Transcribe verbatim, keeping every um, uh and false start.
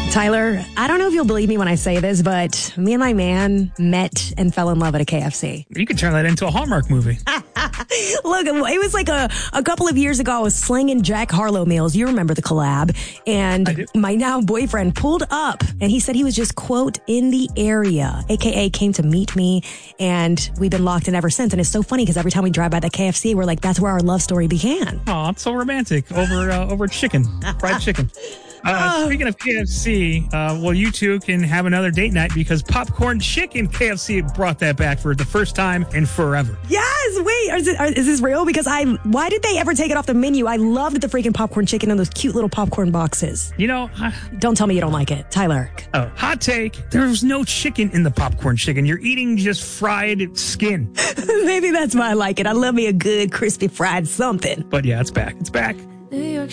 Tyler, I don't know if you'll believe me when I say this, but me and my man met and fell in love at a K F C. You could turn that into a Hallmark movie. Look, it was like a, a couple of years ago. I was slinging Jack Harlow meals. You remember the collab. And my now boyfriend pulled up and he said he was just, quote, in the area, A K A came to meet me. And we've been locked in ever since. And it's so funny because every time we drive by the K F C, we're like, that's where our love story began. Oh, it's so romantic. Over, uh, over chicken, fried chicken. Uh, Oh. Speaking of K F C, uh, well, you two can have another date night because popcorn chicken K F C brought that back for the first time in forever. Yes, wait, is, it, are, is this real? Because I, why did they ever take it off the menu? I loved the freaking popcorn chicken in those cute little popcorn boxes. You know, uh, Don't tell me you don't like it, Tyler. oh, hot take, there's no chicken in the popcorn chicken. You're eating just fried skin. Maybe that's why I like it. I love me a good crispy fried something. But yeah, it's back. It's back. New York